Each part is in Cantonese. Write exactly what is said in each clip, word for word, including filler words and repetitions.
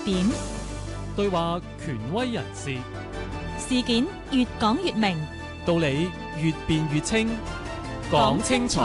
點， 對話權威人士， 事件越講越明， 道理越辯越清，講清楚。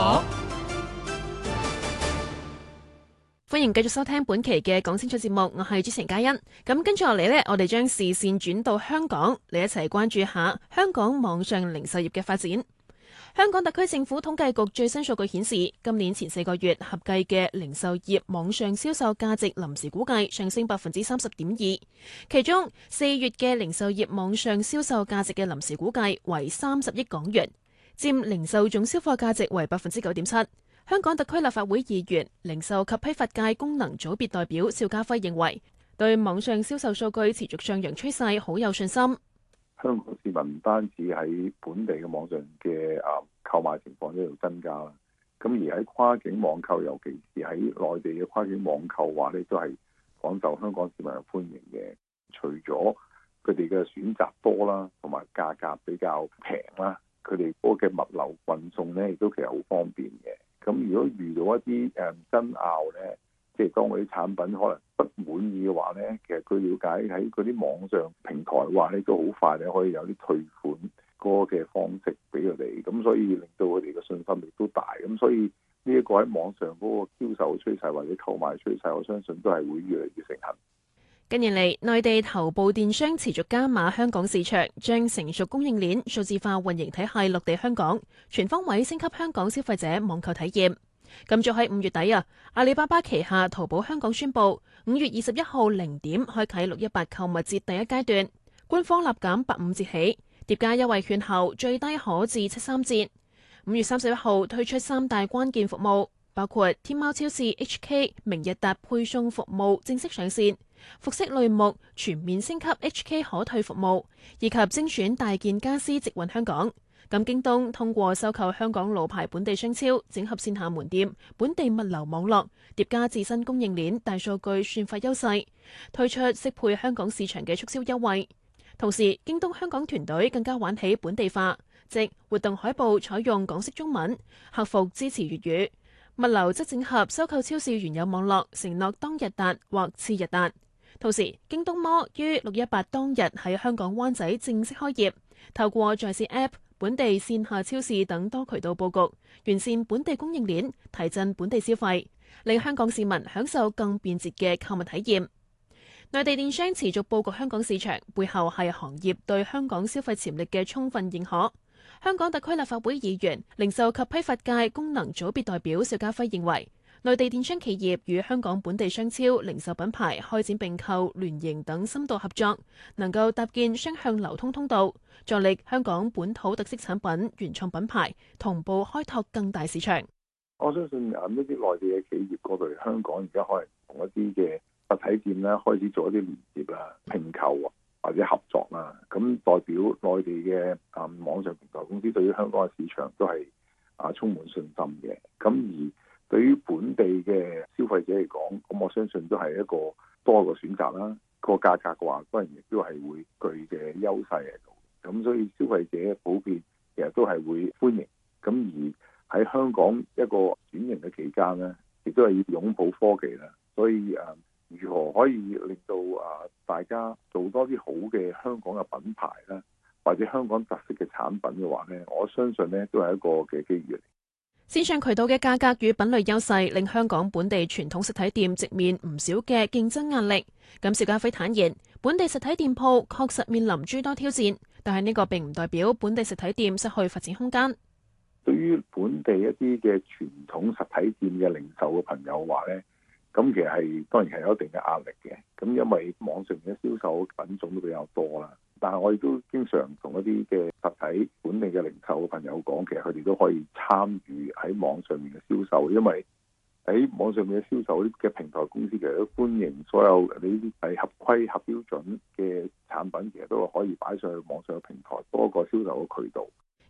歡迎繼續收聽本期嘅講清楚節目，我係主持人嘉欣。咁跟住落嚟呢，我哋將視線轉到香港，嚟一齊關注下香港網上零售業嘅發展。香港特區政府統計局最新數據顯示，今年前四個月合計嘅零售業網上銷售價值臨時估計上升百分之三十點二，其中四月嘅零售業網上銷售價值嘅臨時估計為三十億港元，佔零售總銷貨價值為百分之九點七。香港特區立法會議員、零售及批發界功能組別代表邵家輝認為，對網上銷售數據持續上揚趨勢好有信心。 香港市民唔單止喺本地嘅網上嘅啊購買情況一路增加啦，咁而喺跨境網購，尤其是喺內地嘅跨境網購話咧，都係廣受香港市民嘅歡迎嘅。除咗佢哋嘅選擇多啦，同埋價格比較平啦，佢哋嗰個嘅物流運送咧，亦都其實好方便嘅。咁如果遇到一啲誒爭拗咧，即係當嗰啲產品可能不滿意嘅話咧，其實據了解喺嗰啲網上平台話咧，都好快咧可以有啲退款嗰個嘅方式俾佢哋，咁所以令到佢哋嘅信心亦都大。咁所以呢一個喺網上嗰個銷售趨勢或者購買趨勢，我相信都係會越嚟越盛行。 近年嚟，內地頭部電商持續加碼香港市場，將成熟供應鏈、數字化運營體系落地香港，全方位升級香港消費者網購體驗。咁早喺五月底啊，阿里巴巴旗下淘寶香港宣布，五月二十一號零點開啟六一八購物節第一階段，官方立減八五折起，疊加優惠券後最低可至七三折。五月三十一號推出三大關鍵服務，包括天貓超市 H K 明日達配送服務正式上線，服飾類目全面升級 H K 可退服務，以及精選大件家私直運香港。咁京東通過收購香港老牌本地商超，整合線下門店、本地物流網絡，疊加自身供應鏈、大數據算法優勢，推出適配香港市場嘅促銷優惠。同時，京東香港團隊更加玩起本地化，即活動海報採用港式中文，客服支持粵語，物流則整合收購超市原有網絡，承諾當日達或次日達。同時，京東摩於六一八當日喺香港灣仔正式開業，透過在線 App、本地線下超市等多渠道佈局，完善本地供應鏈，提振本地消費，令香港市民享受更便捷嘅購物體驗。內地電商持續佈局香港市場，背後係行業對香港消費潛力嘅充分認可。香港特區立法會議員、零售及批發界功能組別代表邵家輝認為，內地電商企業與香港本地商超、零售品牌開展併購、聯營等深度合作，能夠搭建雙向流通通道，助力香港本土特色產品、原創品牌同步開拓更大市場。 我相信啊，呢啲內地嘅企業過嚟香港，而家可能同一啲嘅實體店咧開始做一啲連接啦、併購啊或者合作啦，咁代表內地嘅啊網上平台公司對於香港嘅市場都係啊充滿信心嘅。咁而對於本地嘅消費者嚟講，咁我相信都係一個多一個選擇啦。個價格嘅話，當然亦都係會具嘅優勢喺度。咁所以消費者普遍其實都係會歡迎。咁而喺香港一個轉型嘅期間呢，亦都係要擁抱科技啦。所以誒，如何可以令到啊大家做多啲好嘅香港嘅品牌啦，或者香港特色嘅產品嘅話呢，我相信呢都係一個嘅機遇嚟。 線上渠道嘅價格與品類優勢，令香港本地傳統實體店直面唔少嘅競爭壓力。咁邵家輝坦言，本地實體店鋪確實面臨諸多挑戰，但係呢個並唔代表本地實體店失去發展空間。 對於本地一啲嘅傳統實體店嘅零售嘅朋友話呢，咁其實係當然係有一定嘅壓力嘅。咁因為網上嘅銷售品種都比較多啦。但係我亦都經常同一啲嘅實體本地嘅零售嘅朋友講，其實佢哋都可以參與喺網上面嘅銷售，因為喺網上面嘅銷售嘅平台公司其實都歡迎所有你呢啲係合規合標準嘅產品，其實都可以擺上去網上嘅平台，多個銷售嘅渠道。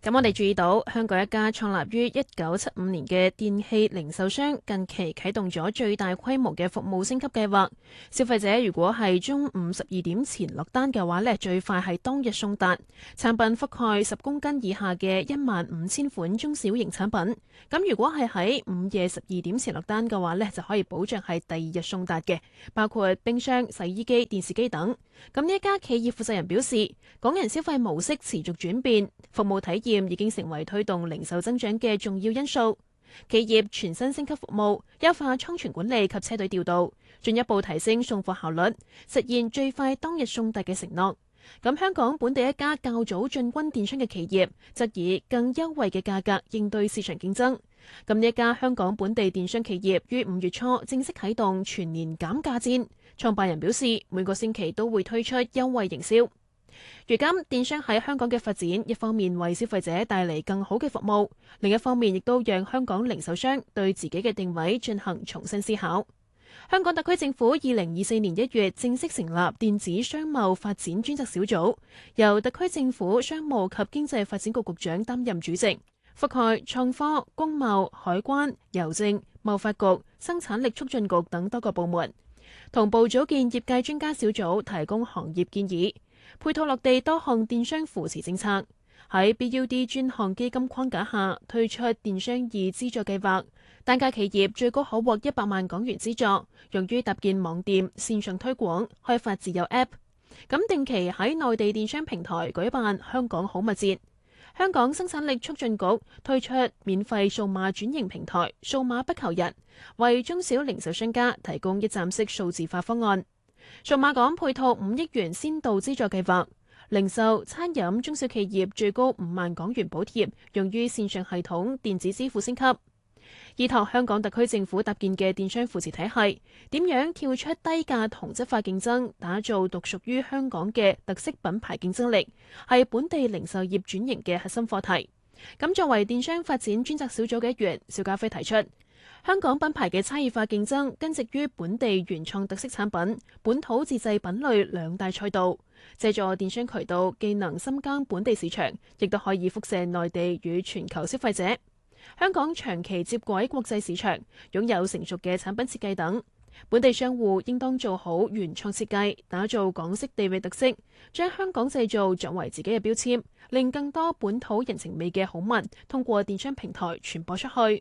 咁我哋注意到，香港一家創立於一九七五年嘅電器零售商近期啟動咗最大規模嘅服務升級計劃。消費者如果係中午十二點前落單嘅話呢，最快係當日送達。產品覆蓋十公斤以下嘅一萬五千款中小型產品。咁如果係喺午夜十二點前落單嘅話呢，就可以保障係第二日送達嘅，包括冰箱、洗衣機、電視機等。咁呢一家企業負責人表示，港人消費模式持續轉變，服務體驗已經成為推動零售增長嘅重要因素。企業全新升級服務，優化倉存管理及車隊調度，進一步提升送貨效率，實現最快當日送達嘅承諾。咁香港本地一家較早進軍電商嘅企業，則以更優惠嘅價格應對市場競爭。咁呢一家香港本地電商企業於五月初正式啟動全年減價戰，創辦人表示每個星期都會推出優惠營銷。如今電商喺香港嘅發展，一方面為消費者帶嚟更好嘅服務，另一方面亦都讓香港零售商對自己嘅定位進行重新思考。香港特區政府二零二四年一月正式成立電子商貿發展專責小組，由特區政府商務及經濟發展局局長擔任主席，覆蓋創科、工貿、海關、郵政、貿發局、生產力促進局等多個部門，同步組建業界專家小組，提供行業建議，配套落地多項電商扶持政策。喺 B U D 專項基金框架下推出電商易資助計劃，單家企業最高可獲一百萬港元資助，用於搭建網店、線上推廣、開發自有 App。咁定期喺內地電商平台舉辦香港好物節。香港生產力促進局推出免費數碼轉型平台數碼不求日，為中小零售商家提供一站式數字化方案。數碼港配套五億元先導資助計劃，零售、餐飲、中小企業最高五萬港元補貼，用於線上系統、電子支付升級。依託香港特區政府搭建嘅電商扶持體系，點樣跳出低價同質化競爭，打造獨屬於香港嘅特色品牌競爭力，係本地零售業轉型嘅核心課題。咁作為電商發展專責小組嘅一員，邵家輝提出，香港品牌嘅差異化競爭根植於本地原創特色產品、本土自製品類兩大賽道，借助電商渠道，既能深耕本地市場，亦都可以輻射內地與全球消費者。香港長期接軌國際市場，擁有成熟嘅產品設計等，本地商戶應當做好原創設計，打造港式地域特色，將香港製造作為自己嘅標籤，令更多本土人情味嘅好物通過電商平台傳播出去。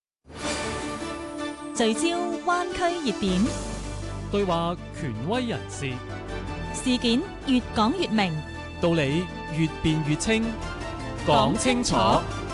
聚焦灣區熱點， 對話權威人士， 事件越講越明， 道理越辯越清，講清楚。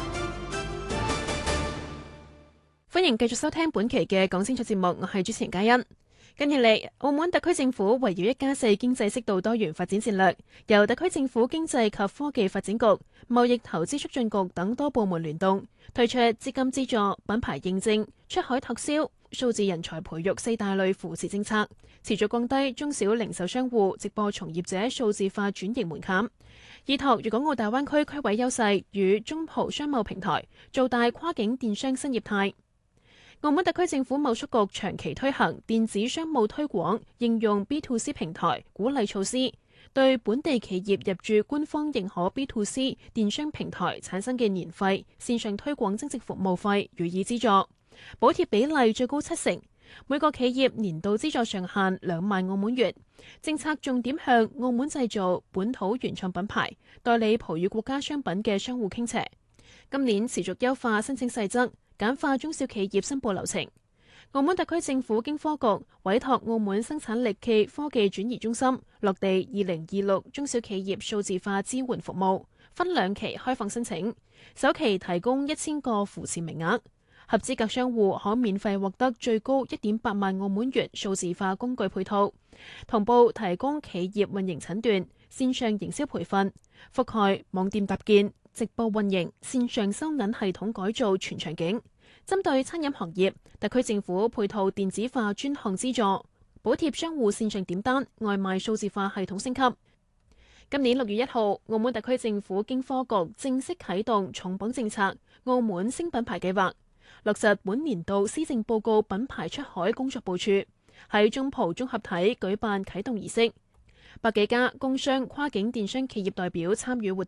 歡迎繼續收聽本期嘅講清楚節目，我係主持人嘉欣。近年嚟，澳門特區政府圍繞一加四經濟適度多元發展戰略，由特區政府經濟及科技發展局、貿易投資促進局等多部門聯動，推出資金資助、品牌認證、出海拓銷、數字人才培育四大類扶持政策，持續降低中小零售商戶、直播從業者數字化轉型門檻，依託粵港澳大灣區區位優勢與中葡商貿平台，做大跨境電商新業態。澳門特區政府貿促局長期推行電子商務推廣應用 B to C 平台鼓勵措施，對本地企業入駐官方認可 B to C 電商平台產生嘅年費線上推廣增值服務費予以資助，補貼比例最高七成，每個企業年度資助上限兩萬澳門元。政策重點向澳門製造、本土原創品牌、代理葡語國家商品嘅商戶傾斜。今年持續優化申請細則，簡化中小企業申報流程。澳門特區政府經科局委託澳門生產力暨科技轉移中心落地二零二六中小企業數字化支援服務，分兩期開放申請，首期提供一千個扶持名額，合資格商戶可免費獲得最高一點八萬澳門元數字化工具配套，同步提供企業運營診斷、線上營銷培訓，覆蓋網店搭建、直播運營、線上收銀系統改造全場景。針對餐飲行業，特區政府配套電子化專項資助，補貼商戶線上點單、外賣數字化系統升級。今年六月一號，澳門特區政府經科局正式啟動重磅政策澳門星品牌計劃，落實本年度施政報告品牌出海工作部署，喺中葡綜合體舉辦啟動儀式，百幾家工商跨境電商企業代表參與活動。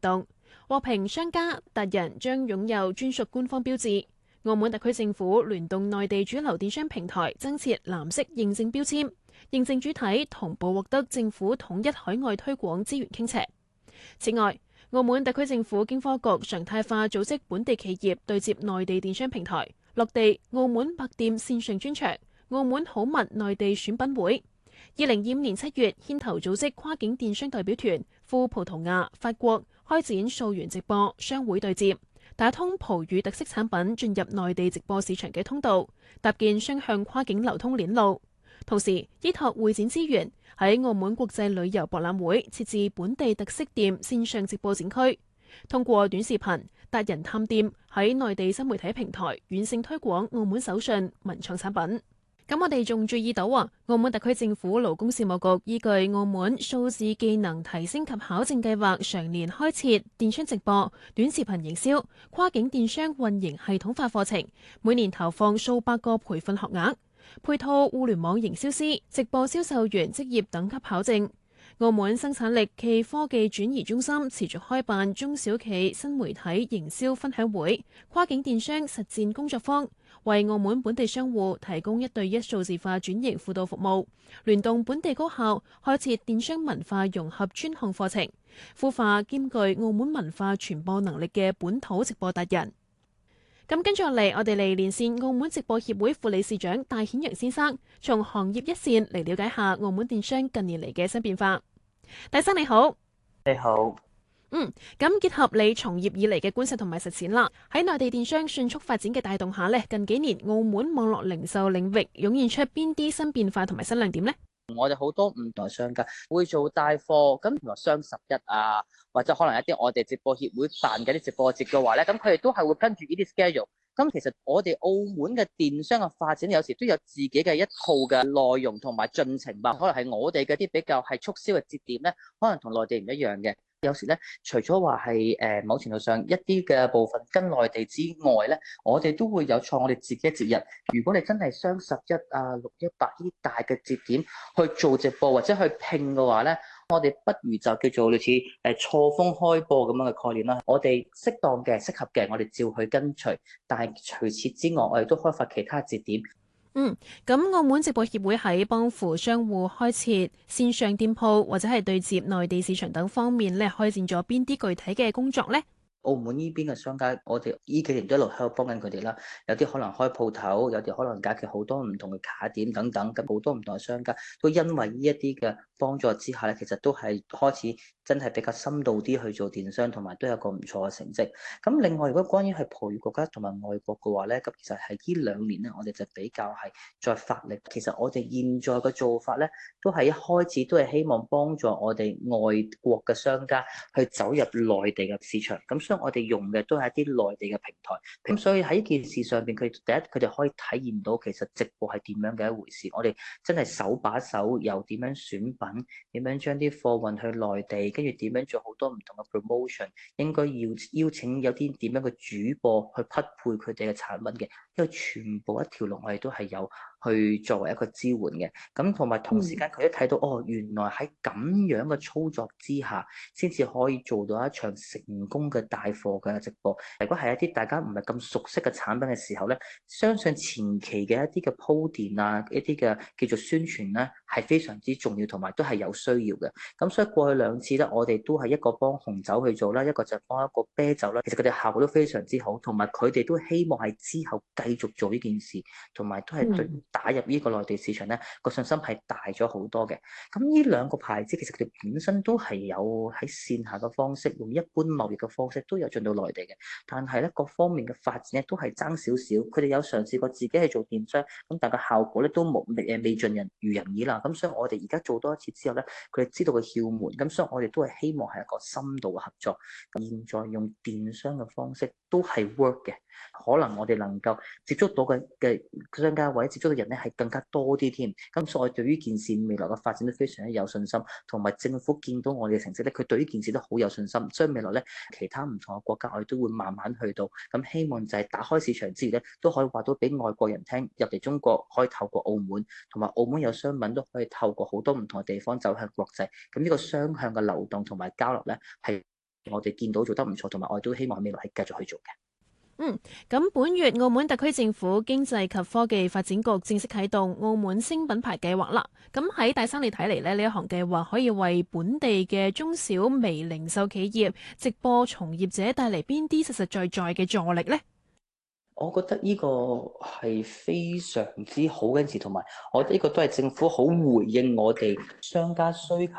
獲評商家達人將擁有專屬官方標誌。澳門特區政府聯動內地主流電商平台增設藍色認證標籤，認證主體同步獲得政府統一海外推廣資源傾斜。此外，澳門特區政府經科局常態化組織本地企業對接內地電商平台，落地澳門百店線上專場、澳門好物內地選品會。二零二五年七月，牽頭組織跨境電商代表團赴葡萄牙、法國開展溯源直播商會對接，打通葡語特色產品進入內地直播市場嘅通道，搭建雙向跨境流通鏈路。同時，依託會展資源，喺澳門國際旅遊博覽會設置本地特色店線上直播展區，通過短視頻、達人探店喺內地新媒體平台遠程推廣澳門手信文創產品。咁我哋仲注意到啊，澳門特區政府勞工事務局依據澳門數字技能提升及考證計劃，常年開設電商直播、短視頻營銷、跨境電商運營系統化課程，每年投放數百個培訓學額，配套互聯網營銷師、直播銷售員職業等級考證。澳門生產力暨科技轉移中心持續開辦中小企新媒體營銷分享會、跨境電商實戰工作坊，為澳門本地商戶提供一對一數字化轉型輔導服務，聯動本地高校開設電商文化融合專項課程，孵化兼具澳門文化傳播能力嘅本土直播達人。咁跟住落嚟，我哋嚟連線澳門直播協會副理事長戴顯揚先生，從行業一線嚟了解下澳門電商近年嚟嘅新變化。戴生你好。 你好。 嗯，咁結合你從業以嚟嘅觀察同埋實踐啦，喺內地電商迅速發展嘅帶動下呢，近幾年澳門網絡零售領域湧現出邊啲新變化同埋新亮點呢？ 我哋好多唔同商家會做帶貨，咁譬如話雙十一啊，或者可能一啲我哋直播協會辦嘅啲直播節嘅話咧，咁佢哋都係會跟住呢啲 schedule。咁其實我哋澳門嘅電商嘅發展，有時都有自己嘅一套嘅內容同埋進程吧。可能係我哋嗰啲比較係促銷嘅節點咧，可能同內地唔一樣嘅。有時咧，除咗話係誒某程度上一啲嘅部分跟內地之外咧，我哋都會有創我哋自己嘅節日。如果你真係雙十一啊、六一八呢啲大嘅節點去做直播或者去拼嘅話咧，我哋不如就叫做類似誒錯峰開播咁樣嘅概念啦。我哋適當嘅、適合嘅，我哋照去跟隨。但係除此之外，我哋都開發其他節點。 嗯，咁澳門直播協會喺幫扶商戶開設線上店鋪或者係對接內地市場等方面咧，開展咗邊啲具體嘅工作呢？ 澳門呢邊嘅商家，我哋呢幾年都一路喺度幫緊佢哋啦。有啲可能開鋪頭，有啲可能解決好多唔同嘅卡點等等。咁好多唔同嘅商家都因為呢一啲嘅幫助之下咧，其實都係開始真係比較深度啲去做電商，同埋都有個唔錯嘅成績。咁另外，如果關於係葡語國家同埋外國嘅話咧，咁其實係呢兩年咧，我哋就比較係再發力。其實我哋現在嘅做法咧，都係一開始都係希望幫助我哋外國嘅商家去走入內地嘅市場。咁所以我哋用嘅都係一啲內地嘅平台。咁所以喺呢件事上邊，佢第一佢哋可以體驗到其實直播係點樣嘅一回事。我哋真係手把手，又點樣選品，點樣將啲貨運去內地，跟住點樣做好多唔同嘅 promotion， 應該要邀請有啲點樣嘅主播去匹配佢哋嘅產品嘅，因為全部一條龍我哋都係有去作為一個支援嘅。咁同埋同時間佢一睇到、嗯、哦，原來喺咁樣嘅操作之下，先至可以做到一場成功嘅帶貨嘅直播。如果係一啲大家唔係咁熟悉嘅產品嘅時候咧，相信前期嘅一啲嘅鋪墊啊，一啲嘅叫做宣傳咧，係非常之重要，同埋都係有需要嘅。咁所以過去兩次咧，我哋都係一個幫紅酒去做啦，一個就幫一個啤酒啦。其實佢哋效果都非常之好，同埋佢哋都希望係之後繼續做呢件事，同埋都係對打入呢個內地市場咧，個信心係大咗好多嘅。咁呢兩個牌子其實佢哋本身都係有喺線下嘅方式，用一般貿易嘅方式都有進到內地嘅，但係咧各方面嘅發展咧都係爭少少。佢哋有嘗試過自己去做電商，咁但係效果咧都冇誒未盡人如人意啦。咁所以我哋而家做多一次之後咧，佢哋知道個竅門，咁所以我哋都係希望係一個深度嘅合作。現在用電商嘅方式都係 work 嘅，可能我哋能夠接觸到嘅嘅商家或者接觸到人咧係更加多啲添。咁所以我對於件事未來嘅發展都非常之有信心，同埋政府見到我哋嘅成績咧，佢對於件事都好有信心。所以未來咧，其他唔同嘅國家我哋都會慢慢去到。咁希望就係打開市場之餘咧，都可以話到俾外國人聽，入嚟中國可以透過澳門，同埋澳門有商品都可以透過好多唔同嘅地方走向國際。咁呢個雙向嘅流動同埋交流咧係。 我哋見到做得唔錯，同埋我哋都希望未來係繼續去做嘅。 嗯，咁本月澳門特區政府經濟及科技發展局正式啟動澳門星品牌計劃啦。咁喺戴生你睇嚟咧，呢一項計劃可以為本地嘅中小微零售企業、直播從業者帶嚟邊啲實實在在嘅助力呢？ 我覺得呢個係非常之好嘅事，同埋我覺得呢個都係政府好回應我哋商家需求